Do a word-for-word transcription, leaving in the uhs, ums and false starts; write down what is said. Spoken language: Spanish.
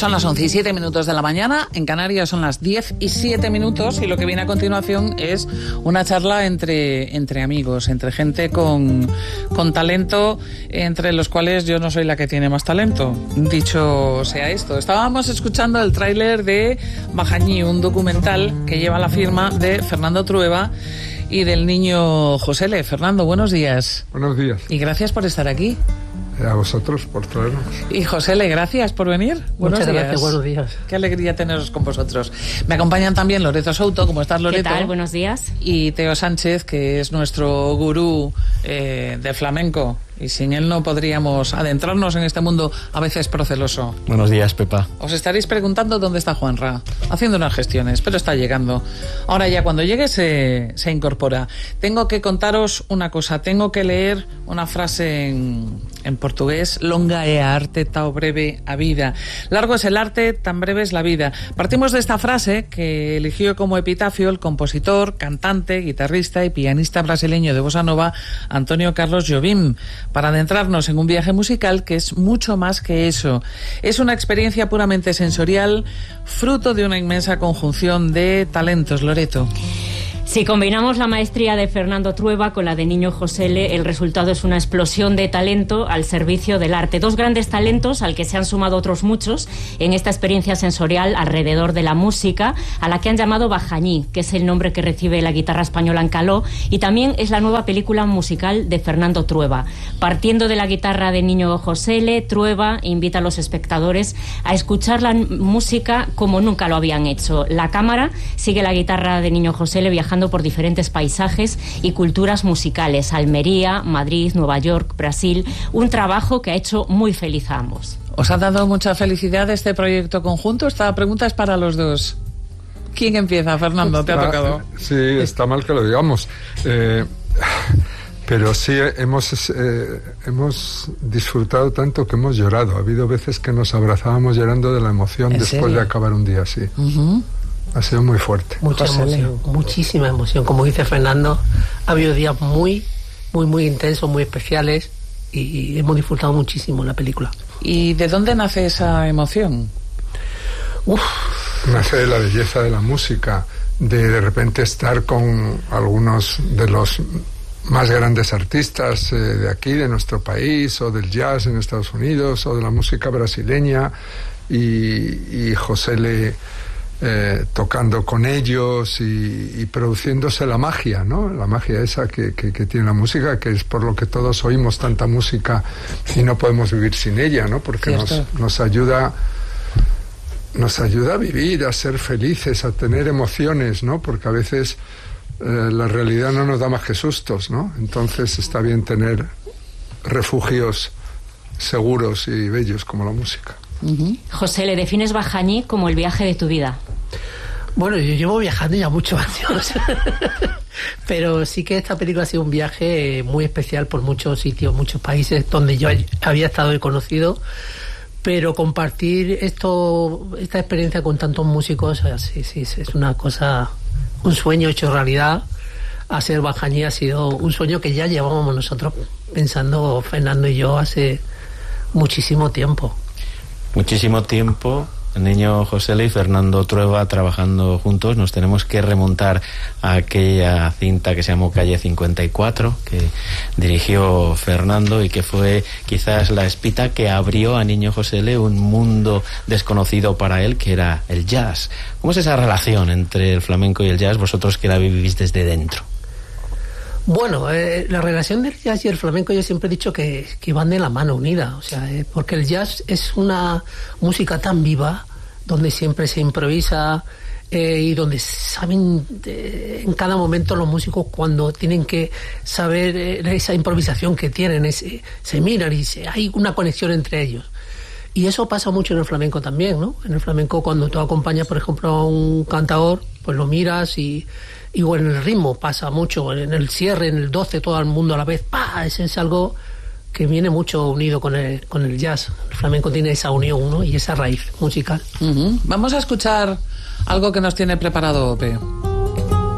Son las once y siete minutos de la mañana, en Canarias son las diez y siete minutos y lo que viene a continuación es una charla entre, entre amigos, entre gente con, con talento, entre los cuales yo no soy la que tiene más talento, dicho sea esto. Estábamos escuchando el tráiler de Bajañí, un documental que lleva la firma de Fernando Trueba y del niño Josele. Fernando, buenos días. Buenos días. Y gracias por estar aquí. A vosotros por traernos. Y Josele, gracias por venir. Buenos Muchas días. gracias, buenos días. Qué alegría teneros con vosotros. Me acompañan también Loreto Souto. ¿Cómo estás, Loreto? ¿Qué tal? Buenos días. Y Teo Sánchez, que es nuestro gurú eh, de flamenco. Y sin él no podríamos adentrarnos en este mundo a veces proceloso. Buenos días, Pepa. Os estaréis preguntando dónde está Juanra, haciendo unas gestiones, pero está llegando. Ahora ya cuando llegue se, se incorpora. Tengo que contaros una cosa, tengo que leer una frase en, en portugués. Longa é a arte, tão breve a vida. Largo es el arte, tan breve es la vida. Partimos de esta frase que eligió como epitafio el compositor, cantante, guitarrista y pianista brasileño de bossa nova Antonio Carlos Jobim, para adentrarnos en un viaje musical que es mucho más que eso. Es una experiencia puramente sensorial, fruto de una inmensa conjunción de talentos. Loreto. Si combinamos la maestría de Fernando Trueba con la de Niño Josele, el resultado es una explosión de talento al servicio del arte. Dos grandes talentos al que se han sumado otros muchos en esta experiencia sensorial alrededor de la música, a la que han llamado Bajañí, que es el nombre que recibe la guitarra española en caló, y también es la nueva película musical de Fernando Trueba. Partiendo de la guitarra de Niño Josele, Trueba invita a los espectadores a escuchar la música como nunca lo habían hecho. La cámara sigue la guitarra de Niño Josele viajando por diferentes paisajes y culturas musicales: Almería, Madrid, Nueva York, Brasil. Un trabajo que ha hecho muy feliz a ambos. ¿Os ha dado mucha felicidad este proyecto conjunto? Esta pregunta es para los dos. ¿Quién empieza? Fernando, te ha tocado. Sí, está mal que lo digamos. Eh, pero sí, hemos, eh, hemos disfrutado tanto que hemos llorado. Ha habido veces que nos abrazábamos llorando de la emoción después serio? de acabar un día así. Uh-huh. Ha sido muy fuerte. Mucha emoción, muchísima emoción. Como dice Fernando, ha habido días muy, muy, muy intensos, muy especiales y, y hemos disfrutado muchísimo la película. ¿Y de dónde nace esa emoción? Uf. Nace de la belleza de la música, de de repente estar con algunos de los más grandes artistas eh, de aquí, de nuestro país, o del jazz en Estados Unidos, o de la música brasileña, y, y Josele Eh, tocando con ellos y, y produciéndose la magia, ¿no? La magia esa que, que, que tiene la música, que es por lo que todos oímos tanta música y no podemos vivir sin ella, ¿no? Porque nos, nos ayuda nos ayuda a vivir, a ser felices, a tener emociones, ¿no? Porque a veces eh, la realidad no nos da más que sustos, ¿no? Entonces está bien tener refugios seguros y bellos como la música. Uh-huh. José, ¿le defines Bajañí como el viaje de tu vida? Bueno, yo llevo viajando ya muchos años, pero sí que esta película ha sido un viaje muy especial por muchos sitios, muchos países donde yo había estado y conocido, pero compartir esto, esta experiencia con tantos músicos, sí, sí, es una cosa, un sueño hecho realidad. Hacer Bajañí ha sido un sueño que ya llevábamos nosotros pensando, Fernando y yo, hace muchísimo tiempo. Muchísimo tiempo, el niño Josele y Fernando Trueba trabajando juntos. Nos tenemos que remontar a aquella cinta que se llamó Calle cincuenta y cuatro, que dirigió Fernando y que fue quizás la espita que abrió a niño Josele un mundo desconocido para él, que era el jazz. ¿Cómo es esa relación entre el flamenco y el jazz, vosotros que la vivís desde dentro? Bueno, eh, la relación del jazz y el flamenco yo siempre he dicho que, que van de la mano unida, o sea, eh, porque el jazz es una música tan viva, donde siempre se improvisa eh, y donde saben eh, en cada momento los músicos cuando tienen que saber eh, esa improvisación que tienen, ese, se miran y se, hay una conexión entre ellos. Y eso pasa mucho en el flamenco también, ¿no? En el flamenco cuando tú acompañas, por ejemplo, a un cantador, pues lo miras y... Y bueno, en el ritmo pasa mucho, en el cierre, en el doce, todo el mundo a la vez, ¡pah! Ese es algo que viene mucho unido con el, con el jazz. El flamenco tiene esa unión, ¿no? Y esa raíz musical. Uh-huh. Vamos a escuchar algo que nos tiene preparado Ope.